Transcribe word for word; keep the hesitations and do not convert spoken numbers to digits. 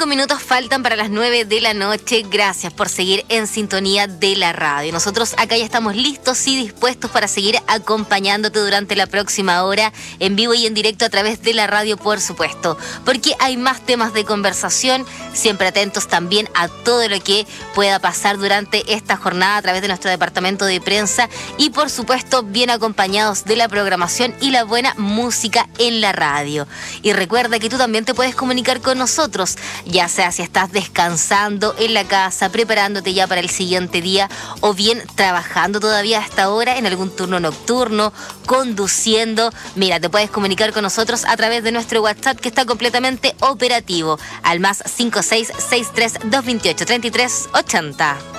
minutos faltan para las nueve de la noche. Gracias por seguir en sintonía de la radio. Nosotros acá ya estamos listos y dispuestos para seguir acompañándote durante la próxima hora, en vivo y en directo a través de la radio, por supuesto, porque hay más temas de conversación, siempre atentos también a todo lo que pueda pasar durante esta jornada a través de nuestro departamento de prensa y, por supuesto, bien acompañados de la programación y la buena música en la radio. Y recuerda que tú también te puedes comunicar con nosotros, ya sea si estás descansando en la casa, preparándote ya para el siguiente día, o bien trabajando todavía a esta hora en algún turno nocturno, conduciendo. Mira, te puedes comunicar con nosotros a través de nuestro WhatsApp, que está completamente operativo, al más cinco seis seis tres dos dos ocho, tres tres ocho cero.